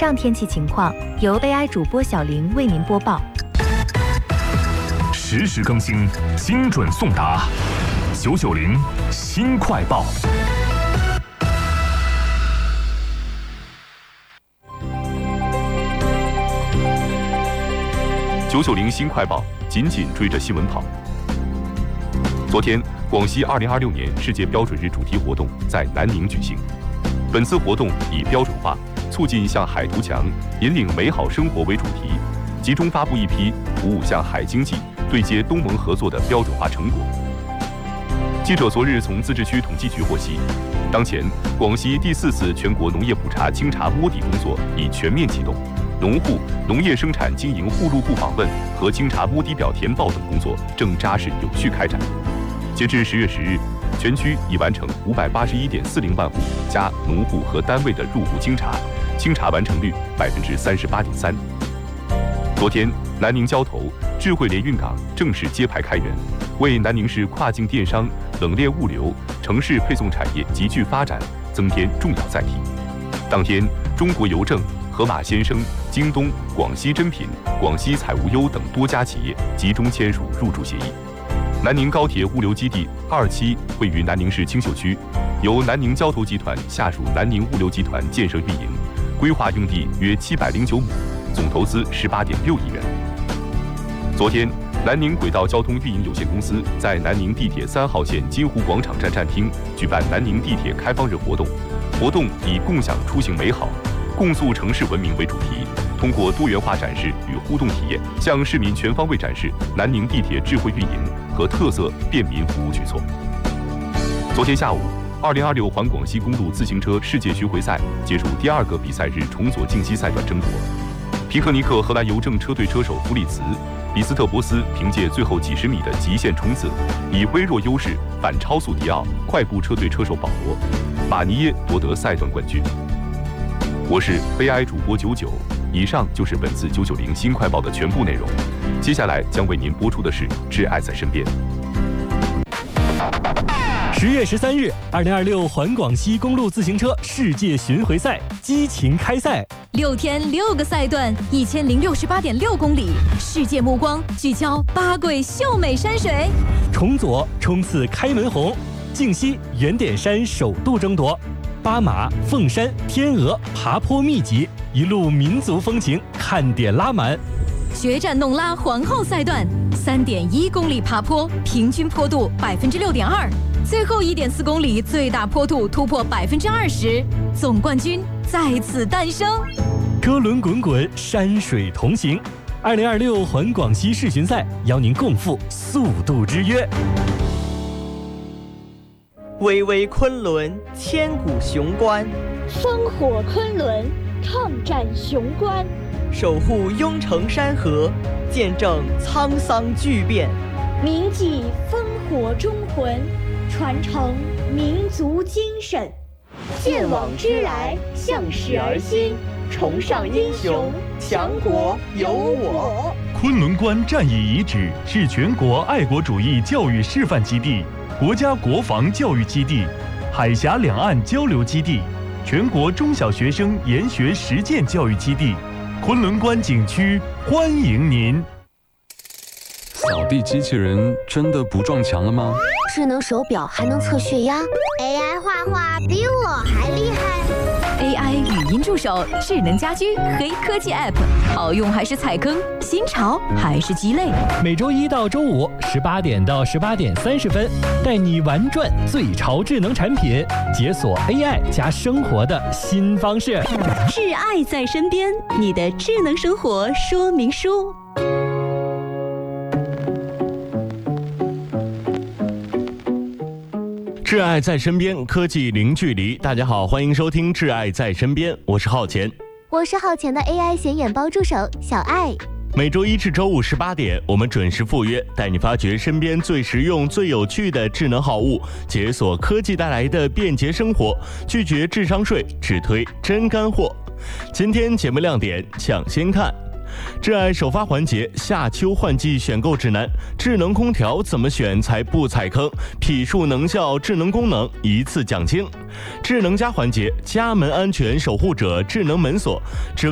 上天气情况由 AI 主播小玲为您播报。 实时更新，精准送达，990新快报。990新快报，紧紧追着新闻跑。昨天，广西2026年世界标准日主题活动在南宁举行。本次活动以标准化、促进向海图强、引领美好生活为主题，集中发布一批服务向海经济、对接东盟合作的标准化成果。记者昨日从自治区统计局获悉，当前广西第4次全国农业普查清查摸底工作已全面启动，农户、农业生产经营户路户访问和清查摸底表填报等工作正扎实有序开展。截至10月10日，全区已完成581.40万户加农户和单位的入户清查，清查完成率38.3%。昨天，南宁交投智慧联运港正式揭牌开源，为南宁市跨境电商、冷链物流、城市配送产业急剧发展增添重要载体。当天，中国邮政、盒马鲜生、京东、广西珍品、广西采无忧等多家企业集中签署入驻协议。南宁高铁物流基地2期位于南宁市青秀区，由南宁交投集团下属南宁物流集团建设运营，规划用地约709亩，总投资18.6亿元。昨天，南宁轨道交通运营有限公司在南宁地铁3号线金湖广场站站厅举办南宁地铁开放日活动，活动以共享出行美好、共塑城市文明为主题，通过多元化展示与互动体验，向市民全方位展示南宁地铁智慧运营和特色便民服务举措。昨天下午，2026环广西公路自行车世界巡回赛结束第2个比赛日重左竞技赛段争夺。皮克尼克荷兰邮政车队车手弗里茨、比斯特博斯凭借最后几十米的极限冲刺，以微弱优势反超速迪奥快步车队车手保罗、马尼耶夺得赛段冠军。我是 AI 主播99，以上就是本次990新快报的全部内容。接下来将为您播出的是《挚爱在身边》。 10月13日，2026环广西公路自行车世界巡回赛激情开赛 ，6天6个赛段，1068.6公里，世界目光聚焦八桂秀美山水。 崇左冲刺开门红，靖西圆点山首度争夺，巴马、凤山、天鹅爬坡密集，一路民族风情看点拉满。 决战弄拉皇后赛段，3.1公里爬坡，平均坡度6.2%，最后1.4公里最大坡度突破20%，总冠军在此诞生。 车轮滚滚，山水同行，2026环广西世巡赛邀您共赴速度之约。 巍巍昆仑，千古雄关； 烽火昆仑，抗战雄关； 守护雍城山河，见证沧桑巨变； 铭记烽火忠魂，传承民族精神；见往知来，向史而新，崇尚英雄，强国有我。 昆仑关战役遗址是全国爱国主义教育示范基地、国家国防教育基地、海峡两岸交流基地、全国中小学生研学实践教育基地。昆仑关景区欢迎您。 扫地机器人真的不撞墙了吗？ 智能手表还能测血压 ，AI 画画比我还厉害。 AI 语音助手、智能家居、黑科技 App， 好用还是踩坑？新潮还是鸡肋？ 每周1到周518点到18点30分，带你玩转最潮智能产品，解锁 AI 加生活的新方式。 挚爱在身边，你的智能生活说明书。 挚爱在身边，科技零距离。大家好，欢迎收听挚爱在身边，我是浩乾。 我是浩乾的 AI 显眼包助手小爱。 每周1至周5 18点，我们准时赴约，带你发掘身边最实用、最有趣的智能好物，解锁科技带来的便捷生活，拒绝智商税，只推真干货。今天节目亮点抢先看。挚爱首发环节，夏秋换季选购指南，智能空调怎么选才不踩坑？匹数能效智能功能一次讲清。智能家环节，家门安全守护者智能门锁。